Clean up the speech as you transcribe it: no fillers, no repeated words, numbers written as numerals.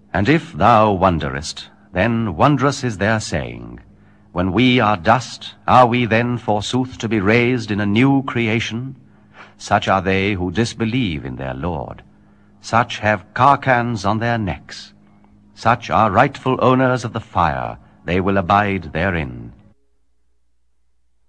And if thou wonderest, then wondrous is their saying, when we are dust, are we then forsooth to be raised in a new creation? Such are they who disbelieve in their Lord. Such have carcans on their necks. Such are rightful owners of the fire, they will abide therein.